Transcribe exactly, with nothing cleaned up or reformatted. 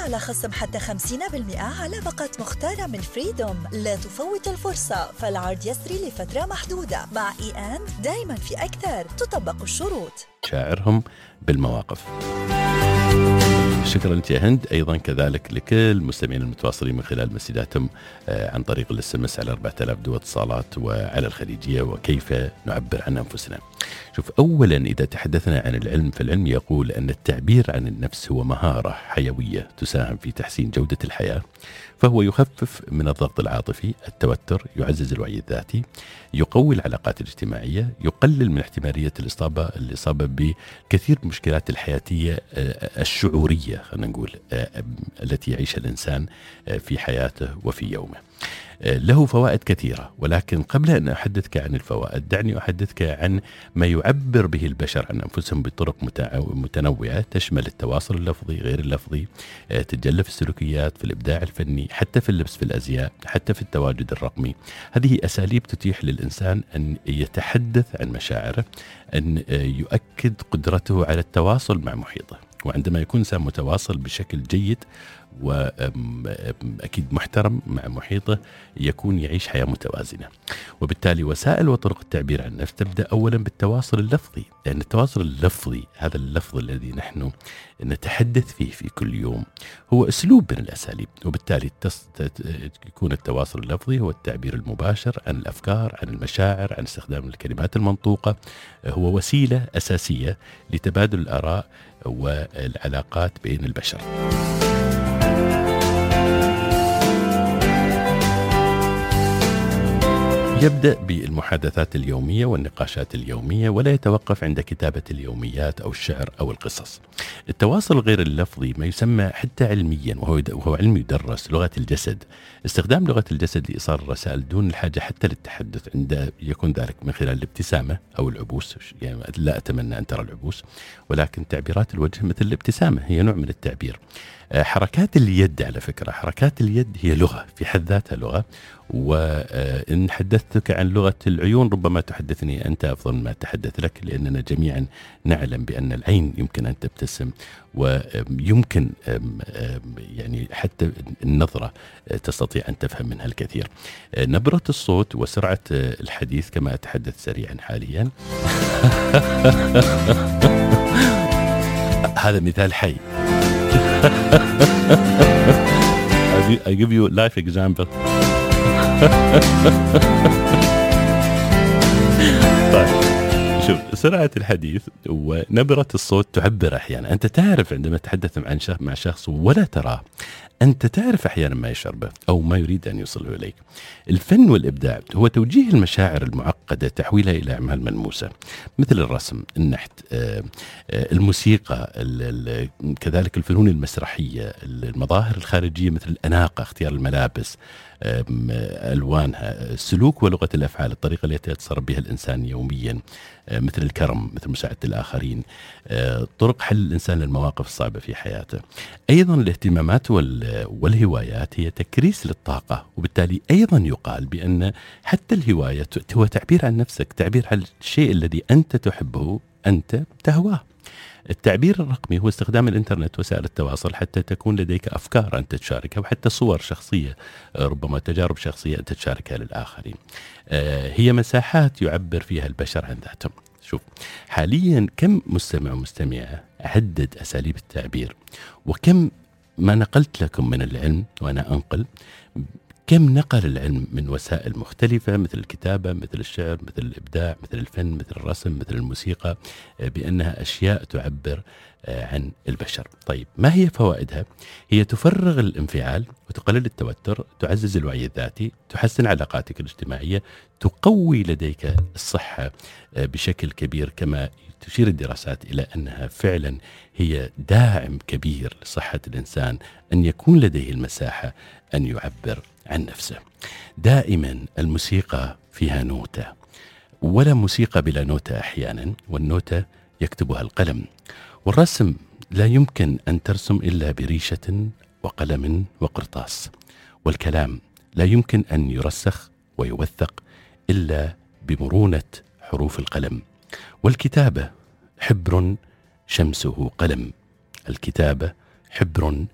على خصم حتى خمسين بالمئة على باقة مختارة من فريدوم. لا تفوت الفرصة، فالعرض يسري لفترة محدودة. مع إي أند دايما في أكثر، تطبق الشروط. شاعرهم بالمواقف. شكرا لك يا هند، أيضا كذلك لكل المستمعين المتواصلين من خلال مسجاتهم عن طريق الاس ام اس على أربعة آلاف دو اتصالات وعلى الخليجية، وكيف نعبر عن أنفسنا. شوف، أولا إذا تحدثنا عن العلم، فالعلم يقول أن التعبير عن النفس هو مهارة حيوية تساهم في تحسين جودة الحياة، فهو يخفف من الضغط العاطفي، التوتر، يعزز الوعي الذاتي، يقوي العلاقات الاجتماعية، يقلل من احتمالية الإصابة الإصابة بكثير من المشكلات الحياتية الشعورية، خلينا نقول، التي يعيشها الإنسان في حياته وفي يومه. له فوائد كثيرة، ولكن قبل أن أحدثك عن الفوائد دعني أحدثك عن ما يعبر به البشر عن أنفسهم بطرق متنوعة تشمل التواصل اللفظي غير اللفظي، تتجلى في السلوكيات، في الإبداع الفني، حتى في اللبس، في الأزياء، حتى في التواجد الرقمي. هذه أساليب تتيح للإنسان أن يتحدث عن مشاعره، أن يؤكد قدرته على التواصل مع محيطه. وعندما يكون إنسان متواصل بشكل جيد وأكيد محترم مع محيطه، يكون يعيش حياة متوازنة. وبالتالي وسائل وطرق التعبير عن النفس تبدأ أولا بالتواصل اللفظي، لأن يعني التواصل اللفظي، هذا اللفظ الذي نحن نتحدث فيه في كل يوم، هو أسلوب من الأساليب. وبالتالي يكون التواصل اللفظي هو التعبير المباشر عن الأفكار، عن المشاعر، عن استخدام الكلمات المنطوقة، هو وسيلة أساسية لتبادل الآراء والعلاقات بين البشر. يبدأ بالمحادثات اليومية والنقاشات اليومية، ولا يتوقف عند كتابة اليوميات أو الشعر أو القصص. التواصل غير اللفظي ما يسمى حتى علميا، وهو وهو علم يدرس، لغة الجسد. استخدام لغة الجسد لإيصال الرسائل دون الحاجة حتى للتحدث، عند يكون ذلك من خلال الابتسامة أو العبوس. يعني لا أتمنى أن ترى العبوس، ولكن تعبيرات الوجه مثل الابتسامة هي نوع من التعبير. حركات اليد، على فكرة حركات اليد هي لغة في حد ذاتها لغة. وإن حدثتك عن لغة العيون ربما تحدثني أنت أفضل ما أتحدث لك، لأننا جميعا نعلم بأن العين يمكن أن تبتسم، ويمكن يعني حتى النظرة تستطيع أن تفهم منها الكثير. نبرة الصوت وسرعة الحديث كما أتحدث سريعا حاليا هذا مثال حي. I give you a life example. طيب، شوف، سرعة الحديث ونبرة الصوت تعبر أحيانا. أنت تعرف عندما تتحدث عن شخص مع شخص ولا تراه، أنت تعرف أحيانا ما يشعر به أو ما يريد أن يوصله إليك. الفن والإبداع هو توجيه المشاعر المعقدة، تحويلها إلى أعمال ملموسة، مثل الرسم، النحت، الموسيقى، كذلك الفنون المسرحية، المظاهر الخارجية مثل الأناقة، اختيار الملابس، ألوانها، السلوك ولغة الأفعال، الطريقة التي يتصرف بها الإنسان يوميا، مثل الكرم، مثل مساعدة الآخرين، طرق حل الإنسان للمواقف الصعبة في حياته. أيضا الاهتمامات والهوايات هي تكريس للطاقة، وبالتالي أيضا يقال بأن حتى الهواية هو تعبير عن نفسك، تعبير عن الشيء الذي أنت تحبه، أنت تهواه. التعبير الرقمي هو استخدام الإنترنت وسائل التواصل حتى تكون لديك أفكار أنت تشاركها، وحتى صور شخصية، ربما تجارب شخصية أنت تشاركها للآخرين. هي مساحات يعبر فيها البشر عن ذاتهم. شوف، حاليا كم مستمع ومستمعة عدد أساليب التعبير، وكم ما نقلت لكم من العلم، وأنا أنقل كم نقل العلم من وسائل مختلفة، مثل الكتابة، مثل الشعر، مثل الإبداع، مثل الفن، مثل الرسم، مثل الموسيقى، بأنها أشياء تعبر عن البشر. طيب، ما هي فوائدها؟ هي تفرغ الانفعال وتقلل التوتر، تعزز الوعي الذاتي، تحسن علاقاتك الاجتماعية، تقوي لديك الصحة بشكل كبير، كما تشير الدراسات إلى أنها فعلا هي داعم كبير لصحة الإنسان أن يكون لديه المساحة أن يعبر عن نفسه. دائما الموسيقى فيها نوتة، ولا موسيقى بلا نوتة أحيانا، والنوتة يكتبها القلم. والرسم لا يمكن أن ترسم إلا بريشة وقلم وقرطاس. والكلام لا يمكن أن يرسخ ويوثق إلا بمرونة حروف القلم. والكتابة حبر شمسه قلم. الكتابة حبر